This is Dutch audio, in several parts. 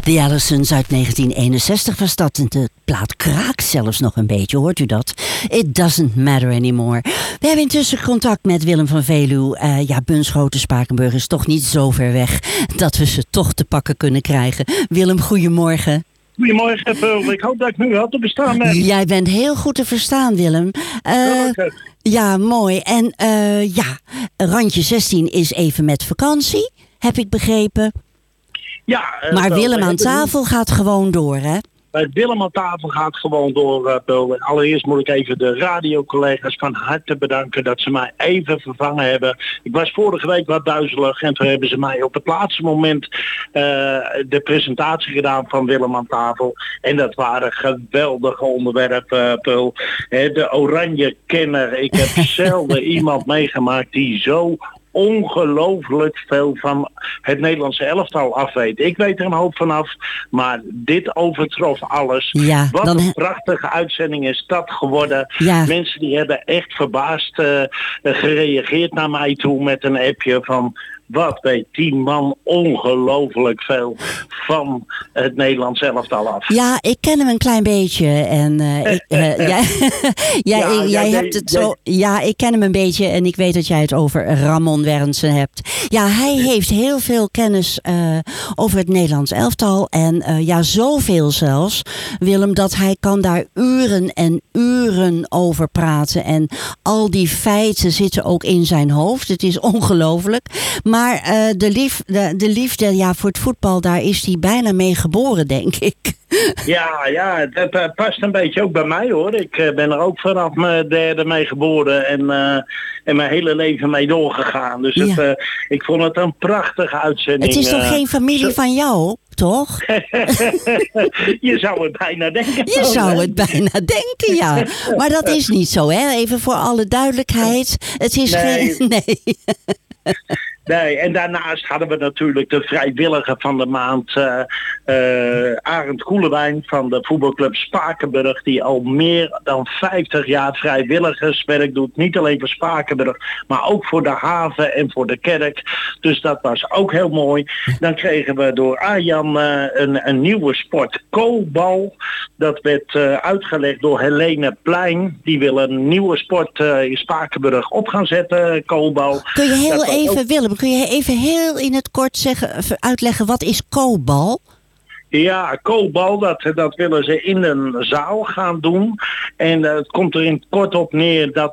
The Allisons uit 1961 was dat. En de plaat kraakt zelfs nog een beetje, hoort u dat? It doesn't matter anymore. We hebben intussen contact met Willem van Veluwe. Bunschoten, Spakenburg is toch niet zo ver weg dat we ze toch te pakken kunnen krijgen. Willem, goedemorgen. Goedemorgen, Peul. Ik hoop dat ik nu wel te bestaan ben. Jij bent heel goed te verstaan, Willem. Ja, mooi. En Randje 16 is even met vakantie, heb ik begrepen. Ja, maar Willem aan tafel gaat gewoon door, hè? Willem aan tafel gaat gewoon door, Peul. Allereerst moet ik even de radiocollega's van harte bedanken dat ze mij even vervangen hebben. Ik was vorige week wat duizelig en toen hebben ze mij op het laatste moment de presentatie gedaan van Willem aan tafel. En dat waren geweldige onderwerpen, Peul. De oranje kenner. Ik heb zelden iemand meegemaakt die zo ongelooflijk veel van het Nederlandse elftal afweet. Ik weet er een hoop vanaf, maar dit overtrof alles. Ja, wat een prachtige uitzending is dat geworden. Ja. Mensen die hebben echt verbaasd gereageerd naar mij toe met een appje van: wat weet die man ongelooflijk veel van het Nederlands elftal af. Ja, ik ken hem een klein beetje. En jij hebt het zo. Ja, ik ken hem een beetje en ik weet dat jij het over Ramon Wernsen hebt. Ja, hij heeft heel veel kennis over het Nederlands elftal. En zoveel zelfs, Willem, dat hij kan daar uren en uren over praten. En al die feiten zitten ook in zijn hoofd. Het is ongelooflijk. Maar de liefde voor het voetbal, daar is hij bijna mee geboren, denk ik. Ja, dat past een beetje ook bij mij, hoor. Ik ben er ook vanaf mijn derde mee geboren en mijn hele leven mee doorgegaan. Dus ik vond het een prachtige uitzending. Het is toch geen familie van jou, toch? Je zou het bijna denken. Je zou het bijna denken, ja. Maar dat is niet zo, hè? Even voor alle duidelijkheid. Het is geen... Nee. Nee, en daarnaast hadden we natuurlijk de vrijwilliger van de maand, Arend Koelewijn van de voetbalclub Spakenburg, die al meer dan 50 jaar vrijwilligerswerk doet. Niet alleen voor Spakenburg, maar ook voor de haven en voor de kerk. Dus dat was ook heel mooi. Dan kregen we door Arjan een nieuwe sport, koolbal. Dat werd uitgelegd door Helene Plein. Die wil een nieuwe sport in Spakenburg op gaan zetten, koolbal. Kun je even heel in het kort uitleggen, wat is koolbal? Ja, koolbal, dat willen ze in een zaal gaan doen. En het komt er in het kort op neer dat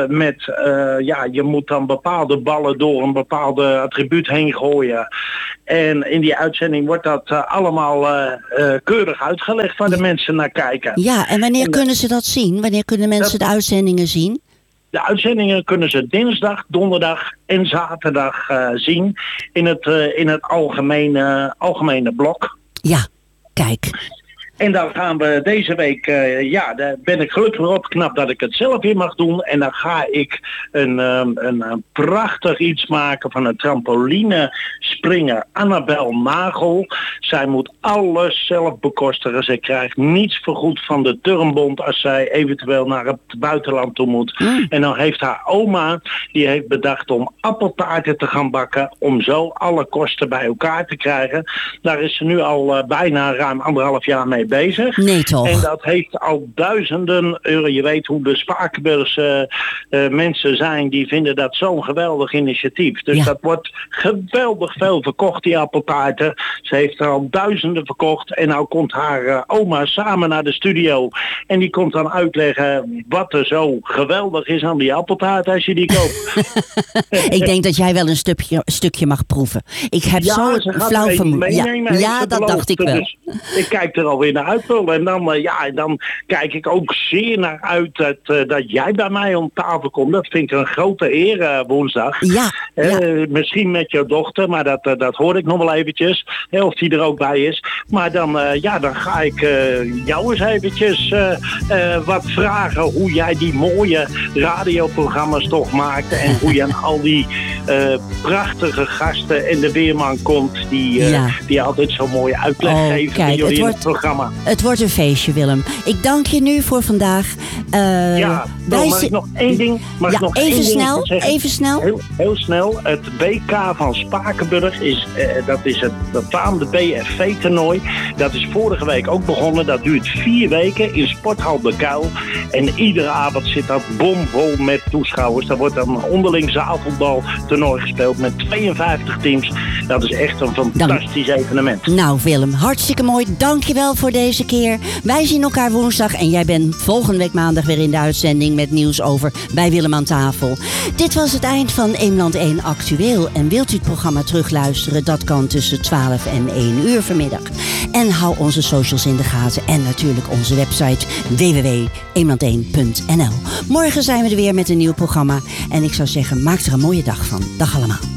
je moet dan bepaalde ballen door een bepaalde attribuut heen gooien. En in die uitzending wordt dat allemaal keurig uitgelegd waar de mensen naar kijken. Ja, en wanneer kunnen ze dat zien? Wanneer kunnen mensen de uitzendingen zien? De uitzendingen kunnen ze dinsdag, donderdag en zaterdag zien in het algemene blok. Ja, kijk. En dan gaan we deze week, daar ben ik gelukkig opgeknapt dat ik het zelf weer mag doen. En dan ga ik een prachtig iets maken van een trampoline springer Annabel Nagel. Zij moet alles zelf bekostigen. Ze krijgt niets vergoed van de Turnbond als zij eventueel naar het buitenland toe moet. En dan heeft haar oma, die heeft bedacht om appeltaarten te gaan bakken, om zo alle kosten bij elkaar te krijgen. Daar is ze nu al bijna ruim 1,5 jaar mee bezig. Nee, toch? En dat heeft al duizenden euro. Je weet hoe de Spakenburgse mensen zijn. Die vinden dat zo'n geweldig initiatief. Dus dat wordt geweldig veel verkocht, die appeltaarten. Ze heeft er al duizenden verkocht. En nou komt haar oma samen naar de studio. En die komt dan uitleggen wat er zo geweldig is aan die appeltaart als je die koopt. Ik denk dat jij wel een stukje mag proeven. Ik heb zo flauw vermoeden. Ja, dat dacht ik wel. Dus ik kijk er alweer naar uit. En dan kijk ik ook zeer naar uit dat jij bij mij om tafel komt. Dat vind ik een grote eer woensdag. Misschien met jouw dochter, maar dat hoor ik nog wel eventjes. Of die er ook bij is. Maar dan ga ik jou eens eventjes wat vragen hoe jij die mooie radioprogramma's toch maakt. En hoe je aan al die prachtige gasten en de weerman komt die altijd zo'n mooie uitleg geven bij jullie in het programma. Het wordt een feestje, Willem. Ik dank je nu voor vandaag. Mag ik nog één ding? Even snel. Heel snel. Het WK van Spakenburg is de bestaande BFV-toernooi. Dat is vorige week ook begonnen. Dat duurt 4 weken in Sporthal de Kuil. En iedere avond zit dat bomvol met toeschouwers. Daar wordt een onderling zaalvoetbaltoernooi gespeeld met 52 teams. Dat is echt een fantastisch evenement. Nou Willem, hartstikke mooi. Dankjewel voor deze keer. Wij zien elkaar woensdag en jij bent volgende week maandag weer in de uitzending met nieuws over Bij Willem aan tafel. Dit was het eind van Eemland 1 Actueel. En wilt u het programma terugluisteren? Dat kan tussen 12 en 1 uur vanmiddag. En hou onze socials in de gaten en natuurlijk onze website www.eemland1.nl. Morgen zijn we er weer met een nieuw programma. En ik zou zeggen, maak er een mooie dag van. Dag allemaal.